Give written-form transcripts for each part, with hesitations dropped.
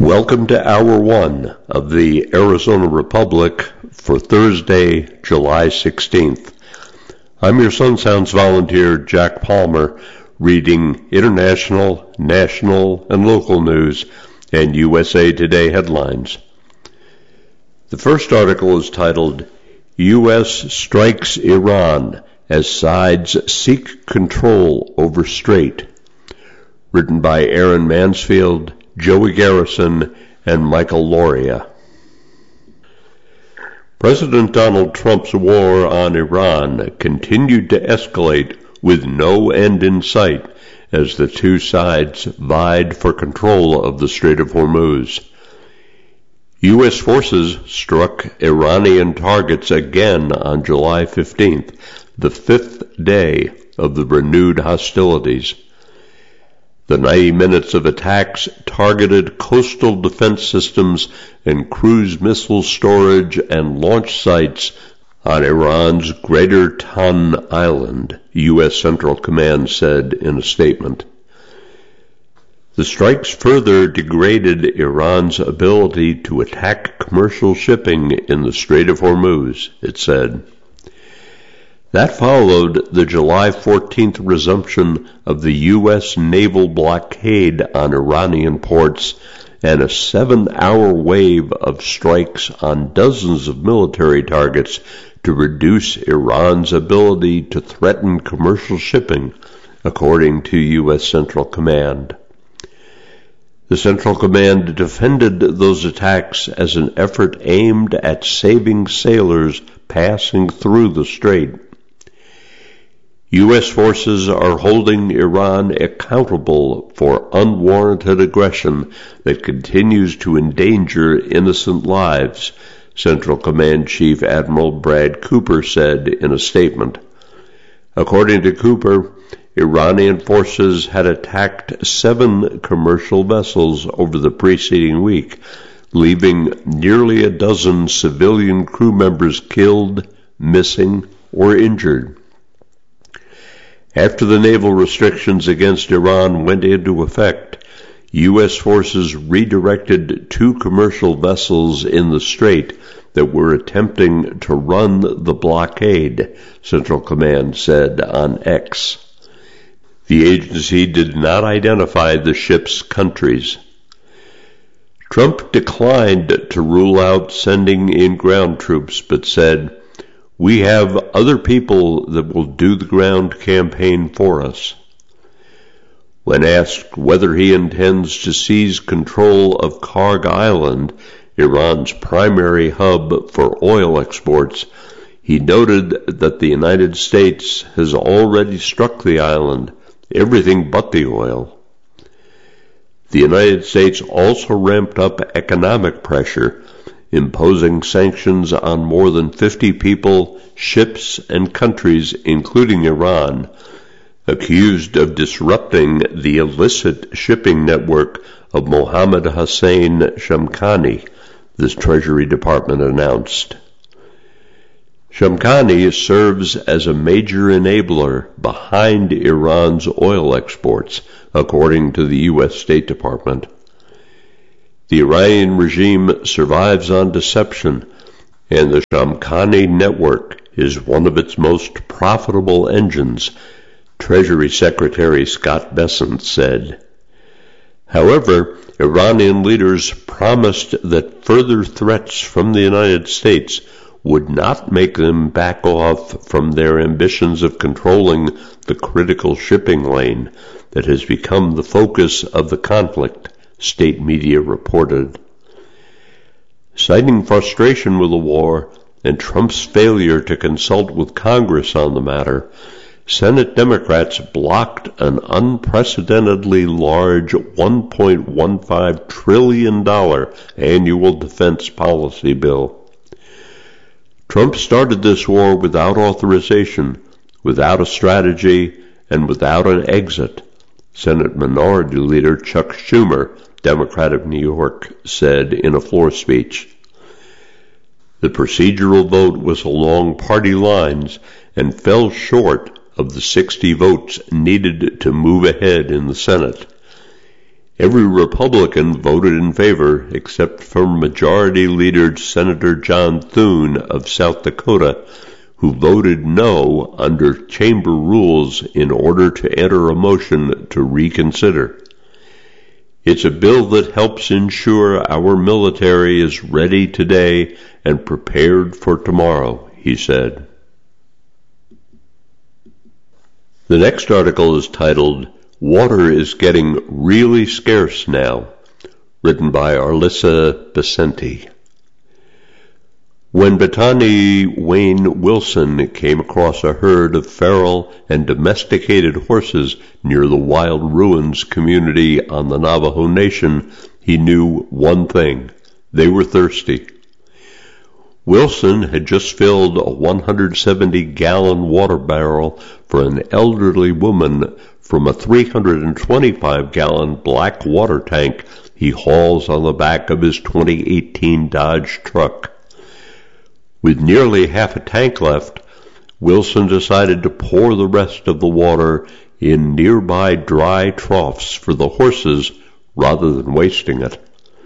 Welcome to Hour 1 of the Arizona Republic for Thursday, July 16th. I'm your Sun Sounds volunteer, Jack Palmer, reading international, national, and local news and USA Today headlines. The first article is titled, U.S. Strikes Iran as Sides Seek Control over Strait, written by Aaron Mansfield, Joey Garrison, and Michael Loria. President Donald Trump's war on Iran continued to escalate with no end in sight as the two sides vied for control of the Strait of Hormuz. U.S. forces struck Iranian targets again on July 15th, the fifth day of the renewed hostilities. The 90 minutes of attacks targeted coastal defense systems and cruise missile storage and launch sites on Iran's Greater Tan Island, U.S. Central Command said in a statement. The strikes further degraded Iran's ability to attack commercial shipping in the Strait of Hormuz, it said. That followed the July 14th resumption of the U.S. naval blockade on Iranian ports and a 7-hour wave of strikes on dozens of military targets to reduce Iran's ability to threaten commercial shipping, according to U.S. Central Command. The Central Command defended those attacks as an effort aimed at saving sailors passing through the strait. U.S. forces are holding Iran accountable for unwarranted aggression that continues to endanger innocent lives, Central Command Chief Admiral Brad Cooper said in a statement. According to Cooper, Iranian forces had attacked 7 commercial vessels over the preceding week, leaving nearly a dozen civilian crew members killed, missing, or injured. After the naval restrictions against Iran went into effect, U.S. forces redirected 2 commercial vessels in the strait that were attempting to run the blockade, Central Command said on X. The agency did not identify the ships' countries. Trump declined to rule out sending in ground troops, but said, "We have other people that will do the ground campaign for us." When asked whether he intends to seize control of Karg Island, Iran's primary hub for oil exports, he noted that the United States has already struck the island, everything but the oil. The United States also ramped up economic pressure, imposing sanctions on more than 50 people, ships, and countries, including Iran, accused of disrupting the illicit shipping network of Mohammed Hossein Shamkhani, the Treasury Department announced. Shamkhani serves as a major enabler behind Iran's oil exports, according to the U.S. State Department. The Iranian regime survives on deception, and the Shamkhani network is one of its most profitable engines, Treasury Secretary Scott Bessent said. However, Iranian leaders promised that further threats from the United States would not make them back off from their ambitions of controlling the critical shipping lane that has become the focus of the conflict, state media reported. Citing frustration with the war and Trump's failure to consult with Congress on the matter, Senate Democrats blocked an unprecedentedly large $1.15 trillion annual defense policy bill. Trump started this war without authorization, without a strategy, and without an exit, Senate Minority Leader Chuck Schumer, Democrat of New York, said in a floor speech. The procedural vote was along party lines and fell short of the 60 votes needed to move ahead in the Senate. Every Republican voted in favor except for Majority Leader Senator John Thune of South Dakota, who voted no under chamber rules in order to enter a motion to reconsider. It's a bill that helps ensure our military is ready today and prepared for tomorrow, he said. The next article is titled, Water is Getting Really Scarce Now, written by Arlissa Becenti. When Bethany Wayne Wilson came across a herd of feral and domesticated horses near the Wild Ruins community on the Navajo Nation, he knew one thing: they were thirsty. Wilson had just filled a 170-gallon water barrel for an elderly woman from a 325-gallon black water tank he hauls on the back of his 2018 Dodge truck. With nearly half a tank left, Wilson decided to pour the rest of the water in nearby dry troughs for the horses rather than wasting it.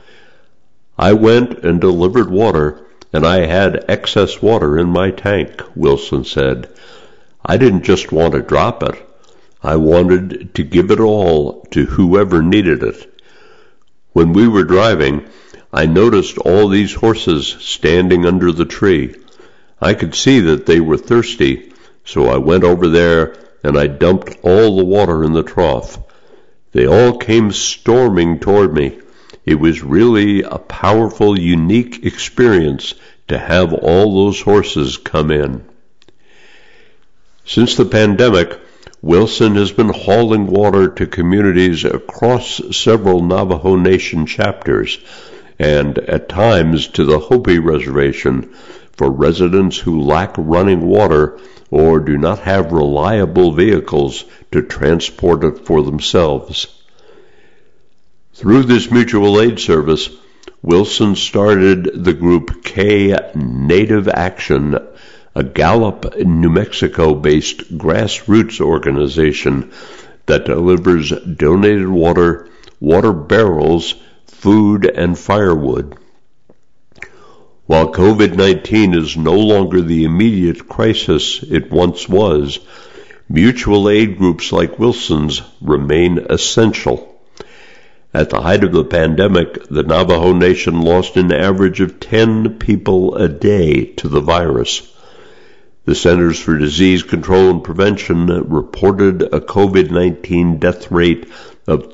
I went and delivered water, and I had excess water in my tank, Wilson said. I didn't just want to drop it. I wanted to give it all to whoever needed it. When we were driving, I noticed all these horses standing under the tree. I could see that they were thirsty, so I went over there and I dumped all the water in the trough. They all came storming toward me. It was really a powerful, unique experience to have all those horses come in. Since the pandemic, Wilson has been hauling water to communities across several Navajo Nation chapters and at times to the Hopi Reservation for residents who lack running water or do not have reliable vehicles to transport it for themselves. Through this mutual aid service, Wilson started the group K Native Action, a Gallup, New Mexico-based grassroots organization that delivers donated water, water barrels, food, and firewood. While COVID-19 is no longer the immediate crisis it once was, mutual aid groups like Wilson's remain essential. At the height of the pandemic, the Navajo Nation lost an average of 10 people a day to the virus. The Centers for Disease Control and Prevention reported a COVID-19 death rate of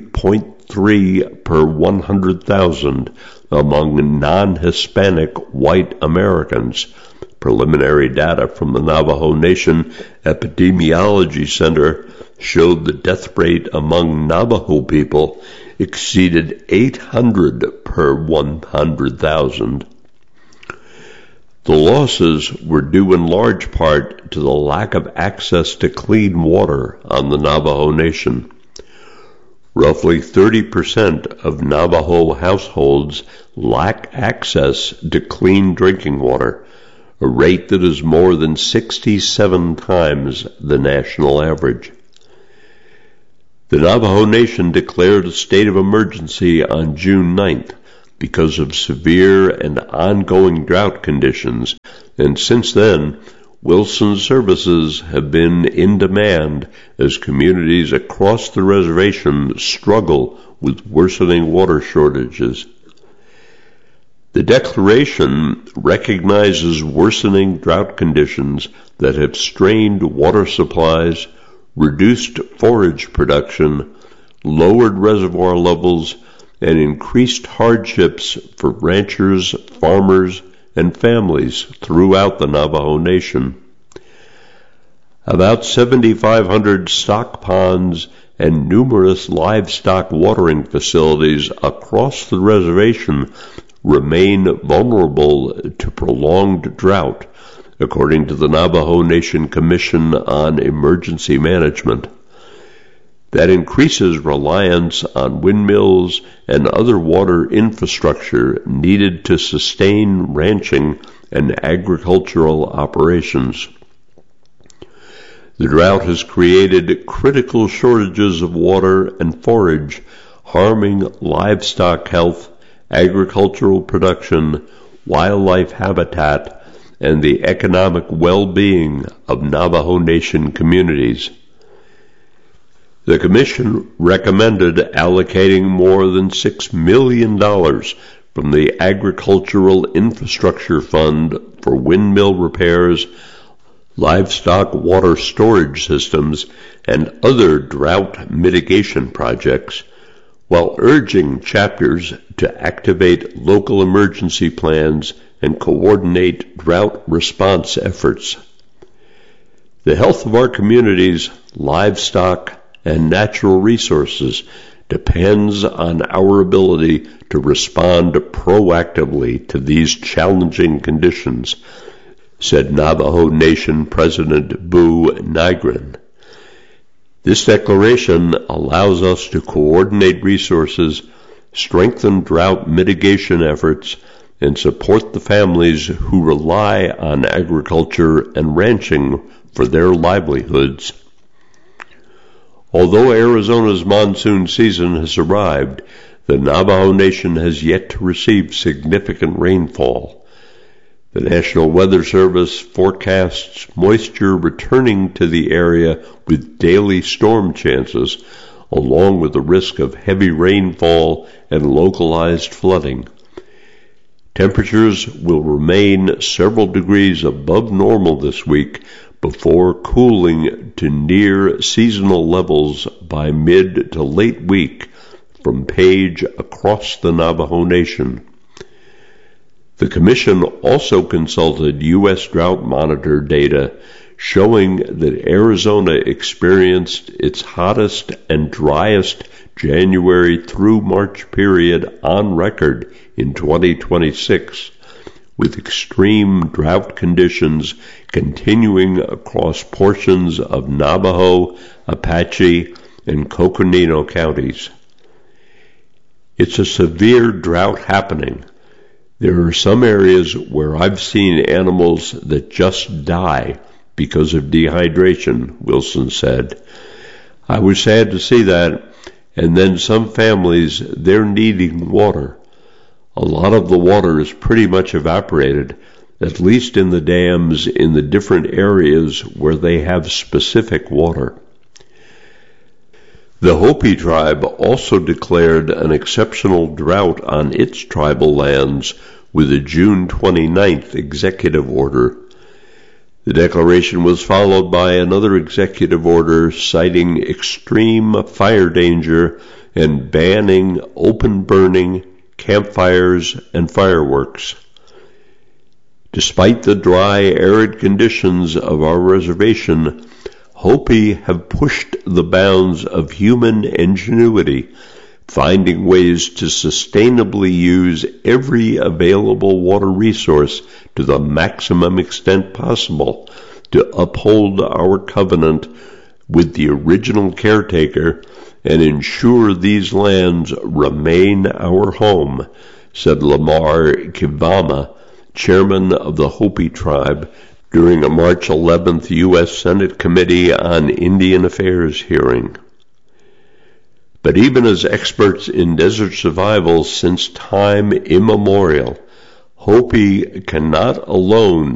30.3 per 100,000 among non-Hispanic white Americans. Preliminary data from the Navajo Nation Epidemiology Center showed the death rate among Navajo people exceeded 800 per 100,000. The losses were due in large part to the lack of access to clean water on the Navajo Nation. Roughly 30% of Navajo households lack access to clean drinking water, a rate that is more than 67 times the national average. The Navajo Nation declared a state of emergency on June 9th because of severe and ongoing drought conditions, and since then, Wilson's services have been in demand as communities across the reservation struggle with worsening water shortages. The declaration recognizes worsening drought conditions that have strained water supplies, reduced forage production, lowered reservoir levels, and increased hardships for ranchers, farmers, and families throughout the Navajo Nation. About 7,500 stock ponds and numerous livestock watering facilities across the reservation remain vulnerable to prolonged drought, according to the Navajo Nation Commission on Emergency Management. That increases reliance on windmills and other water infrastructure needed to sustain ranching and agricultural operations. The drought has created critical shortages of water and forage, harming livestock health, agricultural production, wildlife habitat, and the economic well-being of Navajo Nation communities. The Commission recommended allocating more than $6 million from the Agricultural Infrastructure Fund for windmill repairs, livestock water storage systems, and other drought mitigation projects, while urging chapters to activate local emergency plans and coordinate drought response efforts. The health of our communities, livestock, and natural resources depends on our ability to respond proactively to these challenging conditions, said Navajo Nation President Boo Nygren. This declaration allows us to coordinate resources, strengthen drought mitigation efforts, and support the families who rely on agriculture and ranching for their livelihoods. Although Arizona's monsoon season has arrived, the Navajo Nation has yet to receive significant rainfall. The National Weather Service forecasts moisture returning to the area with daily storm chances, along with the risk of heavy rainfall and localized flooding. Temperatures will remain several degrees above normal this week before cooling to near seasonal levels by mid to late week from Page across the Navajo Nation. The Commission also consulted U.S. Drought Monitor data showing that Arizona experienced its hottest and driest January through March period on record in 2026, with extreme drought conditions continuing across portions of Navajo, Apache, and Coconino counties. It's a severe drought happening. There are some areas where I've seen animals that just die because of dehydration, Wilson said. I was sad to see that, and then some families, they're needing water. A lot of the water is pretty much evaporated, at least in the dams in the different areas where they have specific water. The Hopi tribe also declared an exceptional drought on its tribal lands with a June 29th executive order. The declaration was followed by another executive order citing extreme fire danger and banning open burning, campfires, and fireworks. Despite the dry, arid conditions of our reservation, Hopi have pushed the bounds of human ingenuity, finding ways to sustainably use every available water resource to the maximum extent possible to uphold our covenant with the original caretaker and ensure these lands remain our home, said Lamar Kivama, chairman of the Hopi tribe, during a March 11th U.S. Senate Committee on Indian Affairs hearing. But even as experts in desert survival since time immemorial, Hopi cannot alone